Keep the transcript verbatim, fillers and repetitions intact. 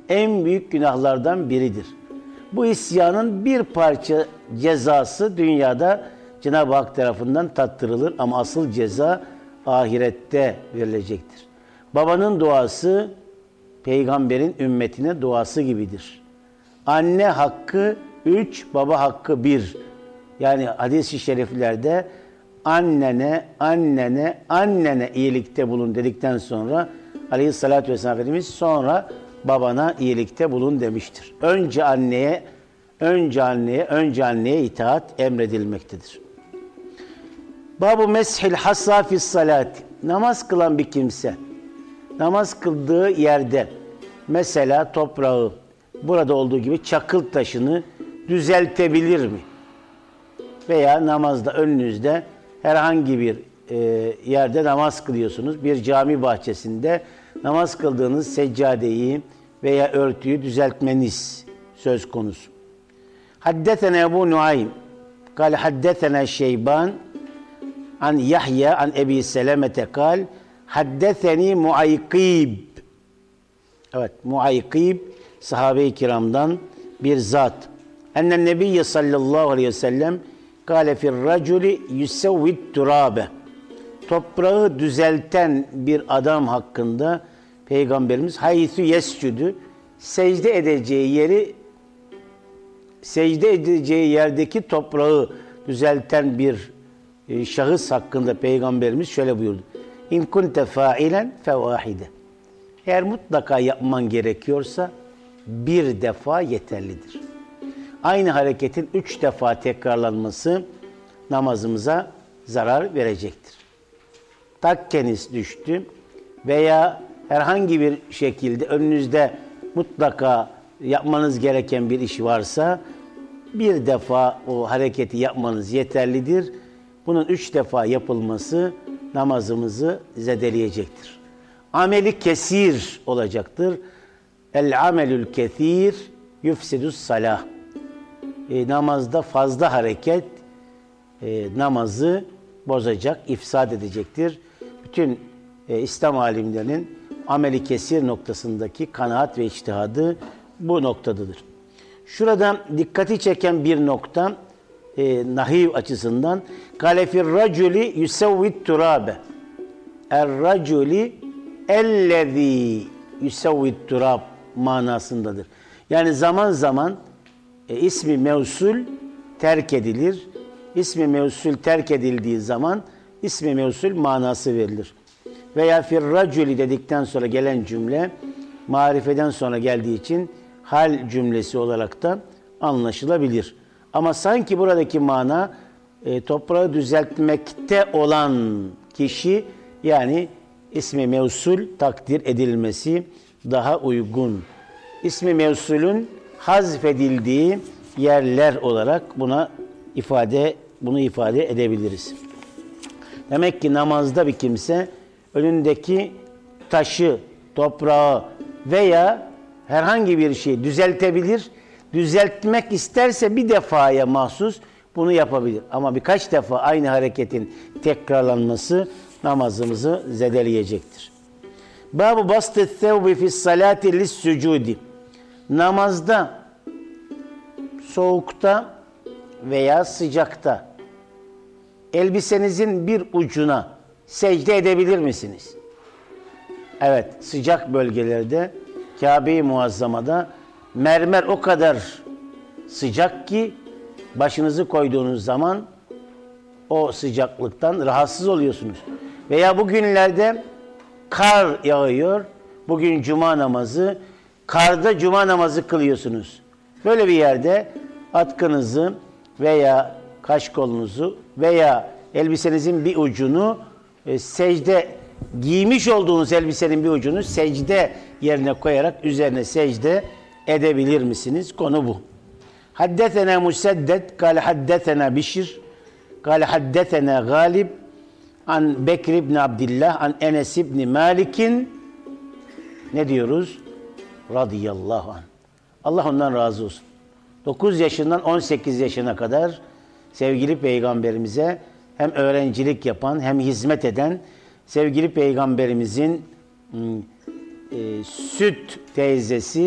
en büyük günahlardan biridir. Bu isyanın bir parça cezası dünyada Cenab-ı Hak tarafından tattırılır ama asıl ceza ahirette verilecektir. Babanın duası peygamberin ümmetine duası gibidir. Anne hakkı üç, baba hakkı bir. Yani hadis-i şeriflerde annene, annene, annene iyilikte bulun dedikten sonra Aleyhisselatü Vesselam Efendimiz sonra babana iyilikte bulun demiştir. Önce anneye, önce anneye, önce anneye itaat emredilmektedir. Babu meshil hasa fis salati. Namaz kılan bir kimse, namaz kıldığı yerde mesela toprağı, burada olduğu gibi çakıl taşını düzeltebilir mi? Veya namazda önünüzde herhangi bir e, yerde namaz kılıyorsunuz. Bir cami bahçesinde namaz kıldığınız seccadeyi veya örtüyü düzeltmeniz söz konusu. Haddetene Ebu Nuaym kal haddetene Şeyban an Yahya an Ebi Selemete kal haddeteni Muaykib. Evet, Muaykib sahabe-i kiramdan bir zat. Ennen Nebiyye sallallahu aleyhi ve sellem kâle firraculi yusevvit turabe. Toprağı düzelten bir adam hakkında Peygamberimiz haythu yescudu, secde edeceği yeri, secde edeceği yerdeki toprağı düzelten bir e, şahıs hakkında Peygamberimiz şöyle buyurdu. İn kunte failen fevahide. Eğer mutlaka yapman gerekiyorsa bir defa yeterlidir. Aynı hareketin üç defa tekrarlanması namazımıza zarar verecektir. Takkeniz düştü veya herhangi bir şekilde önünüzde mutlaka yapmanız gereken bir iş varsa bir defa o hareketi yapmanız yeterlidir. Bunun üç defa yapılması namazımızı zedeleyecektir. Ameli kesir olacaktır. El amelül kesir yufsidus salah. E, namazda fazla hareket e, namazı bozacak, ifsad edecektir. Bütün e, İslam alimlerinin ameli kesir noktasındaki kanaat ve içtihadı bu noktadadır. Şurada dikkati çeken bir nokta e, nahiv açısından kâle firraculi yusevvit turabe. Er-raculi ellezî yusevvit turab manasındadır. Yani zaman zaman e, ismi mevsul terk edilir. İsmi mevsul terk edildiği zaman ismi mevsul manası verilir. Veya firraculi dedikten sonra gelen cümle marifeden sonra geldiği için hal cümlesi olarak da anlaşılabilir. Ama sanki buradaki mana e, toprağı düzeltmekte olan kişi, yani ismi mevsul takdir edilmesi daha uygun. İsmi mevsulün hazfedildiği yerler olarak buna ifade bunu ifade edebiliriz. Demek ki namazda bir kimse önündeki taşı, toprağı veya herhangi bir şeyi düzeltebilir. Düzeltmek isterse bir defaya mahsus bunu yapabilir. Ama birkaç defa aynı hareketin tekrarlanması namazımızı zedeleyecektir. Babu bastı thevbi fis salati lis sucudi. Namazda soğukta veya sıcakta elbisenizin bir ucuna secde edebilir misiniz? Evet, sıcak bölgelerde Kabe-i Muazzama'da mermer o kadar sıcak ki başınızı koyduğunuz zaman o sıcaklıktan rahatsız oluyorsunuz. Veya bugünlerde kar yağıyor. Bugün cuma namazı. Karda cuma namazı kılıyorsunuz. Böyle bir yerde atkınızı veya kaşkolunuzu veya elbisenizin bir ucunu e, secde, giymiş olduğunuz elbisenin bir ucunu secde yerine koyarak üzerine secde edebilir misiniz? Konu bu. Haddetena Museddet kâle haddetena Bişir kâle haddetena Galib an Bekir ibn Abdillah an Enes ibn Malik'in ne diyoruz? Radıyallahu anh. Allah ondan razı olsun. dokuz yaşından on sekiz yaşına kadar sevgili Peygamberimize hem öğrencilik yapan hem hizmet eden sevgili Peygamberimizin e, süt teyzesi